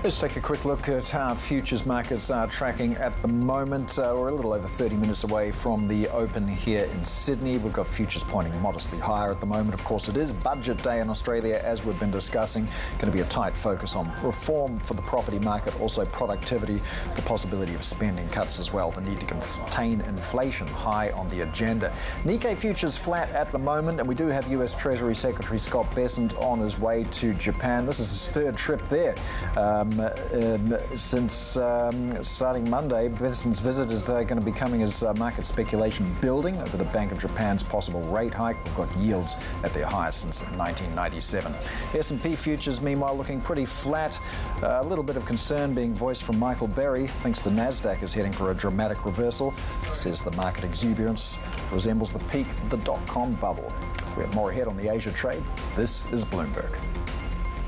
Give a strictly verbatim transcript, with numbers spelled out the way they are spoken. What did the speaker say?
Let's take a quick look at how futures markets are tracking at the moment. Uh, we're a little over thirty minutes away from the open here in Sydney. We've got futures pointing modestly higher at the moment. Of course, it is budget day in Australia, as we've been discussing. Going to be a tight focus on reform for the property market, also productivity, the possibility of spending cuts as well, the need to contain inflation high on the agenda. Nikkei futures flat at the moment, and we do have U S Treasury Secretary Scott Bessent on his way to Japan. This is his third trip there. Um, Um, since um, starting Monday, Bessent's visit is uh, going to be coming as uh, market speculation building over the Bank of Japan's possible rate hike. We've got yields at their highest since nineteen ninety-seven. S and P futures, meanwhile, looking pretty flat. Uh, a little bit of concern being voiced from Michael Berry. Thinks the Nasdaq is heading for a dramatic reversal. Says the market exuberance resembles the peak of the dot-com bubble. We have more ahead on the Asia trade. This is Bloomberg.